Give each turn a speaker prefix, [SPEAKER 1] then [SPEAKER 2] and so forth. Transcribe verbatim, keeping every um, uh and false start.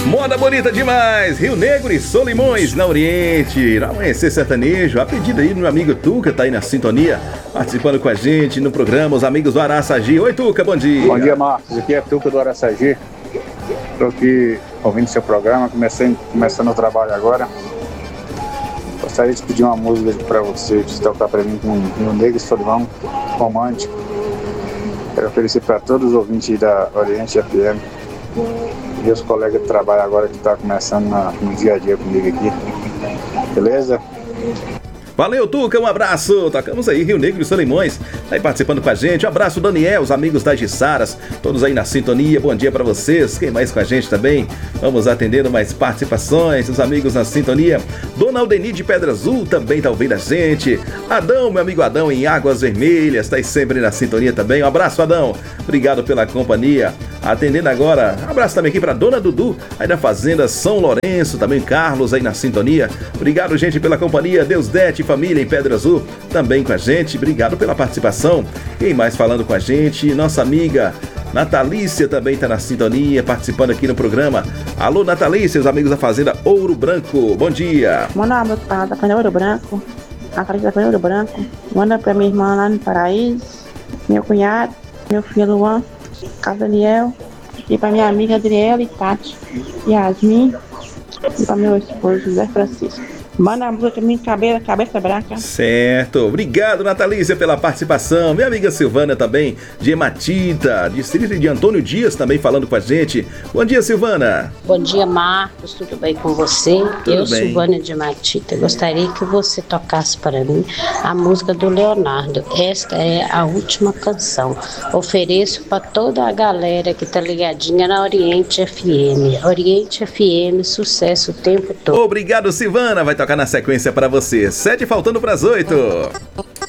[SPEAKER 1] Moda bonita demais, Rio Negro e Solimões na Oriente. No Amanhecer Sertanejo, a pedido aí do meu amigo Tuca, tá aí na sintonia, participando com a gente no programa Os Amigos do Araçagi. Oi, Tuca, bom dia.
[SPEAKER 2] Bom dia, Marcos. Aqui é Tuca do Araçagi. Estou aqui ouvindo seu programa, comecei, começando o trabalho agora. Gostaria de pedir uma música para você, de tocar para mim com Rio Negro e Solimão, romântico. Quero oferecer para todos os ouvintes da Oriente F M. E os colegas de trabalho agora que estão começando na, no dia a dia comigo aqui. Beleza?
[SPEAKER 1] Valeu, Tuca, um abraço. Tocamos aí Rio Negro e Solimões, aí participando com a gente. Um abraço, Daniel, os amigos das Gissaras, todos aí na sintonia. Bom dia pra vocês. Quem mais com a gente também? Vamos atendendo mais participações, os amigos na sintonia. Dona Aldeni de Pedra Azul também tá ouvindo a gente. Adão, meu amigo Adão em Águas Vermelhas, tá aí sempre na sintonia também. Um abraço, Adão. Obrigado pela companhia. Atendendo agora, um abraço também aqui pra Dona Dudu, aí da Fazenda São Lourenço, também Carlos aí na sintonia. Obrigado, gente, pela companhia. Deus Dete, família em Pedra Azul, também com a gente. Obrigado pela participação. Quem mais falando com a gente? Nossa amiga Natalícia também está na sintonia, participando aqui no programa. Alô, Natalícia, os amigos da Fazenda Ouro Branco. Bom dia.
[SPEAKER 3] Manda uma música da Fazenda Ouro Branco. A Natalícia da Fazenda Ouro Branco. Manda pra minha irmã lá no Paraíso, meu cunhado, meu filho Luan, Carlos Daniel, e pra minha amiga Adriela e Tati, Yasmin, e pra meu esposo José Francisco. Manda a música pra mim, cabeça, cabeça branca.
[SPEAKER 1] Certo. Obrigado, Natalícia, pela participação. Minha amiga Silvana também, de Hematita, distrito de Antônio Dias, também falando com a gente. Bom dia, Silvana.
[SPEAKER 4] Bom dia, Marcos. Tudo bem com você?
[SPEAKER 1] Tudo
[SPEAKER 4] Eu,
[SPEAKER 1] bem.
[SPEAKER 4] Silvana de Hematita, gostaria que você tocasse para mim a música do Leonardo. Esta é a última canção. Ofereço para toda a galera que tá ligadinha na Oriente F M. Oriente F M, sucesso o tempo todo.
[SPEAKER 1] Obrigado, Silvana. Vai tocar na sequência para você. Sete faltando para as oito.